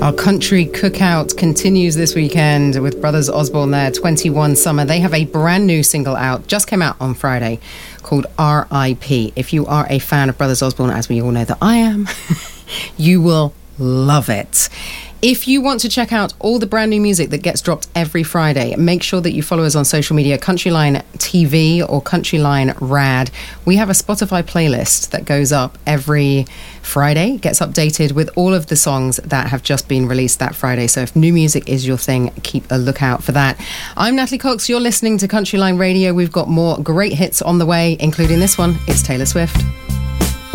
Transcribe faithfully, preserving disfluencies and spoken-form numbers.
Our country cookout continues this weekend with Brothers Osborne there, twenty-one Summer. They have a brand new single out, just came out on Friday, called R I P. If you are a fan of Brothers Osborne, as we all know that I am, you will love it. If you want to check out all the brand new music that gets dropped every Friday, make sure that you follow us on social media, Countryline T V or Countryline Rad. We have a Spotify playlist that goes up every Friday, gets updated with all of the songs that have just been released that Friday. So if new music is your thing, keep a lookout for that. I'm Natalie Cox. You're listening to Countryline Radio. We've got more great hits on the way, including this one. It's Taylor Swift.